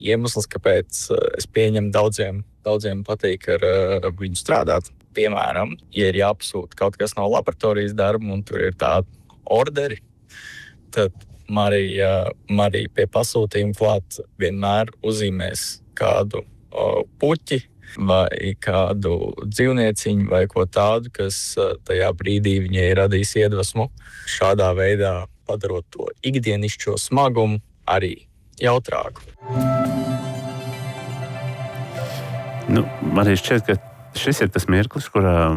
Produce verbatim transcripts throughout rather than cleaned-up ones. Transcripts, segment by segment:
iemesls, kāpēc es pieņemu daudziem, daudziem patīk ar, ar viņu strādāt. Piemēram, ja ir jāpasūta kaut kas no laboratorijas darba un tur ir tādi orderi, tad Marija, Marija pie pasūtījuma klāt vienmēr uzzīmēs kādu o, puķi vai kādu dzīvnieciņu vai ko tādu, kas tajā brīdī viņai radīs iedvesmu. Šādā veidā padarot to ikdienišķo smagumu arī jautrāku. Nu, man arī šķiet, ka šis ir tas mirklis, kurā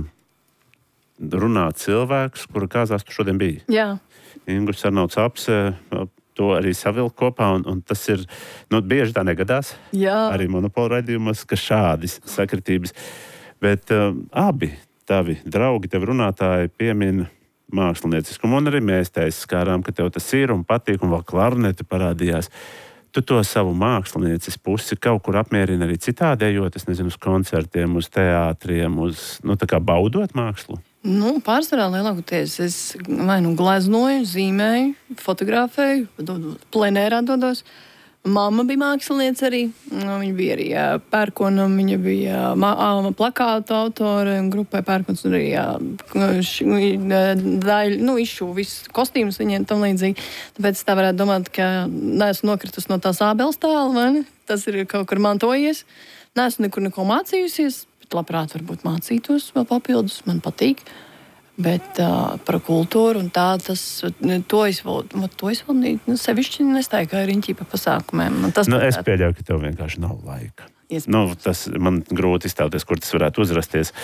runā cilvēks, kura kāzās tu šodien biji. Jā. Ingūns Arnolds Apse to arī savilk kopā, un, un tas ir, nu, bieži tā negadās. Jā. Arī monopola raidījumos, ka šādi sakritības. Bet uh, abi tavi draugi, tevi runātāji piemin mākslinieciskumu, un arī mēs te skārām, ka tev tas ir un patīk, un vēl klarneti parādījās. Tu to savu mākslinieces pusi kaut kur apmierini arī citādi, ejot, es nezinu, uz koncertiem, uz teātriem, uz, nu, tā kā baudot mākslu? Nu, pārsvarā lielākoties es vai nu gleznoju, zīmēju, fotografēju, plenērā dodos. Mamma bija mākslinieca arī. Viņa bija arī jā, pērkona, viņa bija mā, plakātu autore un grupai pērkons un arī jā, š, daļ, nu, izšu visus kostīmus viņiem tam līdzīgi. Tāpēc tā varētu domāt, ka neesmu nokritus no tās ābeles tāla, vai ne? Tas ir kaut kur mantojies. Neesmu nekur neko mācījusies, bet labprāt varbūt mācītos vēl papildus, man patīk. Bet uh, par kultūru un tā, tas, to es vēl, to es vēl nu, sevišķi nestāju kā riņķī pa pasākumiem. Tas nu, es pieļauju, ka tev vienkārši nav laika. Nu, tas man grūti iztēloties, kur tas varētu uzrasties.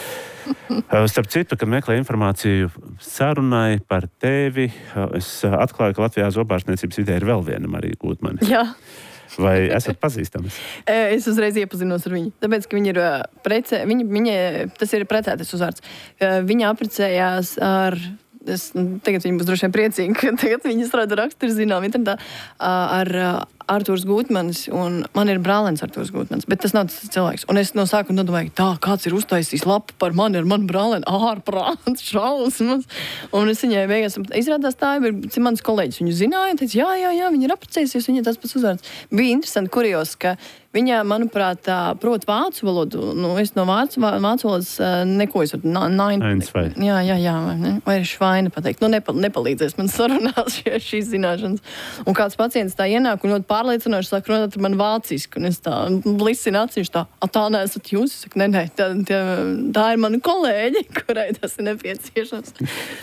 Starp citu, kad meklēju informāciju sarunai par tevi, es atklāju, ka Latvijā zobārstniecības vidē ir vēl viena Marija Gutmane. Jā. Vai esat pazīstams? Es uzreiz iepazinos ar viņu. Tāpēc, ka viņa ir precē, viņa, viņa, tas ir precētais uzvārds. Viņa apprecējās ar, es, tagad viņa būs droši vien priecīga, ka tagad viņa strādā raksturu zinām, internetā, ar Artūrs Gutmanis, un man ir brālēns Artūrs Gutmanis, bet tas nav tas cilvēks. Un es no sākuma domāju, tā, kāds ir uztaisījis lapu par mani ar manu brālēnu, ārprāts, šausmas. Un es viņai beigās, izrādās tā, ir mans kolēģis, viņu zināja, un teica, jā, jā, jā, viņa ir apprecējusies, viņa tas pats uzvārds. Bija interesanti, kurios, ka viņa, manuprāt, prot vācu valodu, nu, es no vācu, vācu valodas neko, es varu Eins vai. Jā, jā, jā, vai, vai švaina pateikt. Nu, nepal, nepalīdzēs man sarunās šie, šīs zināšanas. Un kāds pacients tā ienāk un ļoti pārliecinoši saka, runāt ar mani vāciski, un es tā blisinu acīs, tā, a tā neesat jūs? Es saku, ne, ne, tā, tā, tā ir mani kolēģi, kurai tas ir nepieciešams.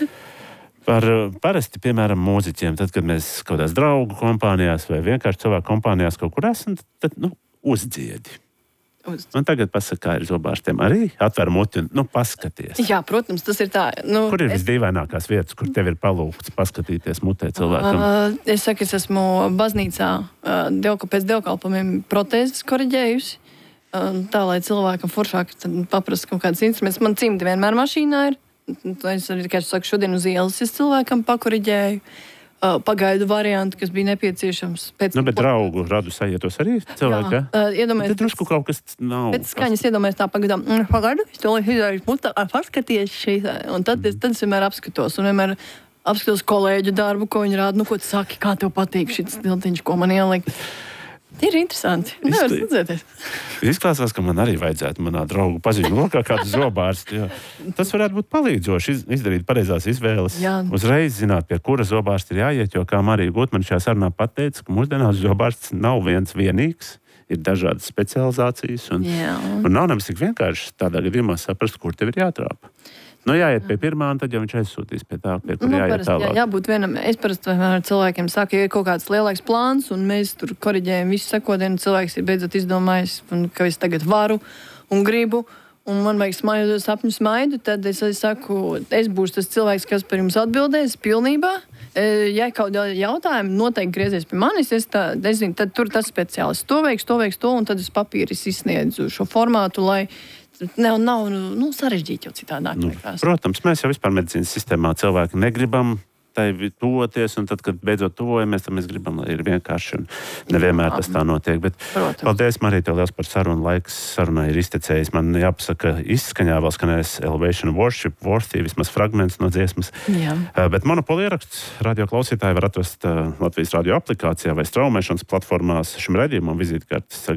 Par parasti, piemēram, mūziķiem, tad, kad mēs kaut kādās draugu kompānijās vai vienkārši cilvēku kompānijās kaut kur esam, tad, nu, uzdziedi. Uz. Un tagad pasaka, kā ir zobārstiem arī atver muti un, nu, paskaties. Jā, protams, tas ir tā. Nu, kur ir es... visdīvainākās vietas, kur tev ir palūgts paskatīties mutē cilvēkam? Uh, es saku, es esmu baznīcā uh, dievka, pēc dievkalpojumiem protēzes koriģējusi. Uh, tā, lai cilvēkam foršāk paprast kaut kādas instrumentus. Man cimdi vienmēr mašīnā ir. Es arī, kā es saku, šodien uz ielas es cilvēkam pakoriģēju. Uh, pagaidu variantu, kas bija nepieciešams. Pēc nu, bet draugu radu sajietos arī cilvēki, ja? Uh, iedomājies. Tad drusku kaut kas nav. Pēc skaņas iedomājies tā pagadām, mm, pagaidu, es to izdarīju mutā, paskaties šeit. Un tad, mm. tad es vienmēr apskatos. Un vienmēr apskatos kolēģu darbu, ko viņi rāda. Nu, ko tu saki, kā tev patīk šis tiltiņš, ko man ielikt. Ir interesanti. Nevar redzēties. Izklāsās, ka man arī vajadzētu manā draugu paziņu lokā kādu zobārstu. Tas varētu būt palīdzoši izdarīt pareizās izvēles. Jā. Uzreiz zināt, pie kura zobārsta ir jāiet, jo, kā Marija Gutmane šajā sarunā pateica, ka mūsdienās zobārsts nav viens vienīgs, ir dažādas specializācijas, un, un nav nemaz tik vienkārši tādā gadījumā saprast, kur tev ir jātrāpa. Nu, jāiet pie pirmā, un tad jau viņš aizsūtīs pie tā, pie kur nu, jāiet parasti, tālāk. Jā, jābūt vienam. Es parasti vienmēr cilvēkiem saku, ja ir kaut kāds lielāks plāns, un mēs tur koriģējam visu sekodienu, cilvēks ir beidzot izdomājis, ka es tagad varu un gribu, un man vajag smaidu, sapņu smaidu, tad es, es saku, es būšu tas cilvēks, kas par jums atbildēs pilnībā. Ja kaut jautājumi noteikti griezies pie manis, es, tā, es zinu, tad tur tas speciālists to veiks, to veiks, to, un tad es papīris izsniedzu šo formātu, lai Nav, nav nu, sarežģīti jau citādāk. Nu, protams, mēs jau vispār medicīnas sistēmā cilvēki negribam tai tuvoties, un tad, kad beidzot tuvojamies, tad mēs gribam, lai ir vienkārši, un nevienmēr tas tā notiek. Bet Protams. Paldies, Marija, tev liels par sarunu. Laiks sarunai ir iztecējis. Man jāpasaka, izskaņā vēl skanēs Elevation Worship, Worthy, vismaz fragments no dziesmas. Jā. Bet Monopoly ieraksts radio klausītāji var atrast Latvijas radio aplikācijā vai straumēšanas platformās. Šim raidījumam vizītkartes